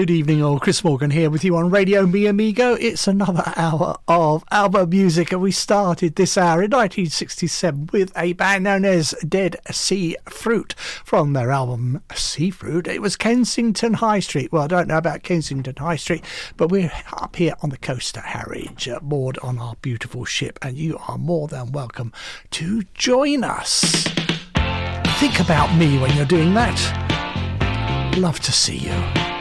Good evening, all. Chris Morgan here with you on Radio Mi Amigo. It's another hour of album music, and we started this hour in 1967 with a band known as Dead Sea Fruit from their album Sea Fruit. It was Kensington High Street. Well, I don't know about Kensington High Street, but we're up here on the coast at Harwich, moored on our beautiful ship, and you are more than welcome to join us. Think about me when you're doing that. Love to see you.